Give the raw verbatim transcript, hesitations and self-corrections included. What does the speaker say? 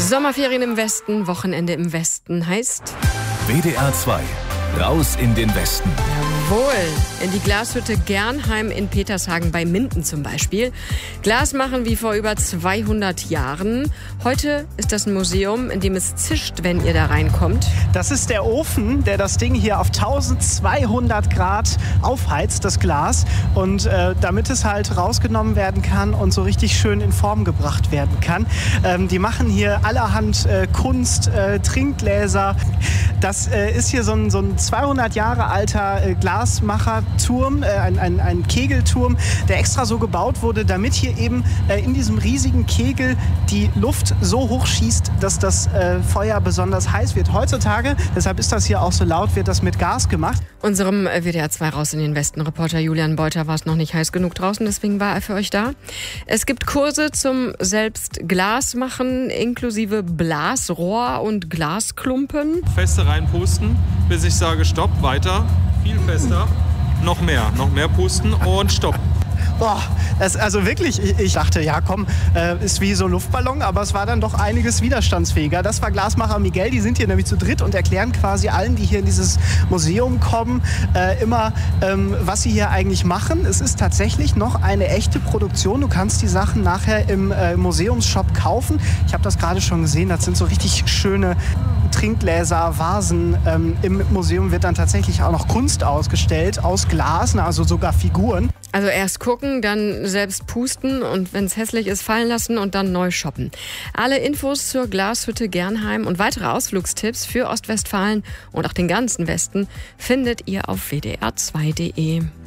Sommerferien im Westen, Wochenende im Westen heißt W D R zwei, raus in den Westen. Jawohl, in die Glashütte Gernheim in Petershagen bei Minden zum Beispiel. Glas machen wie vor über zweihundert Jahren. Heute ist das ein Museum, in dem es zischt, wenn ihr da reinkommt. Das ist der Ofen, der das Ding hier auf eintausendzweihundert Grad aufheizt, das Glas. Und äh, damit es halt rausgenommen werden kann und so richtig schön in Form gebracht werden kann. Ähm, die machen hier allerhand äh, Kunst, äh, Trinkgläser. Das äh, ist hier so ein, so ein zweihundert Jahre alter äh, Glasmacherturm, äh, ein, ein, ein Kegelturm, der extra so gebaut wurde, damit hier eben äh, in diesem riesigen Kegel die Luft so hoch schießt, dass das äh, Feuer besonders heiß wird. Heutzutage, deshalb ist das hier auch so laut, wird das mit Gas gemacht. Unserem W D R zwei Raus in den Westen Reporter Julian Beuter war es noch nicht heiß genug draußen, deswegen war er für euch da. Es gibt Kurse zum selbst Glas machen, inklusive Blasrohr und Glasklumpen. Feste reinpusten, bis ich sage Stopp, weiter, viel fester, noch mehr, noch mehr pusten und Stopp. Boah, das, also wirklich, ich, ich dachte, ja komm, äh, ist wie so ein Luftballon, aber es war dann doch einiges widerstandsfähiger. Das war Glasmacher Miguel, die sind hier nämlich zu dritt und erklären quasi allen, die hier in dieses Museum kommen, äh, immer, ähm, was sie hier eigentlich machen. Es ist tatsächlich noch eine echte Produktion. Du kannst die Sachen nachher im äh, Museumsshop kaufen. Ich habe das gerade schon gesehen, das sind so richtig schöne Trinkgläser, Vasen. Ähm, Im Museum wird dann tatsächlich auch noch Kunst ausgestellt aus Glas, also sogar Figuren. Also erst gucken, dann selbst pusten und wenn es hässlich ist, fallen lassen und dann neu shoppen. Alle Infos zur Glashütte Gernheim und weitere Ausflugstipps für Ostwestfalen und auch den ganzen Westen findet ihr auf W D R zwei punkt de.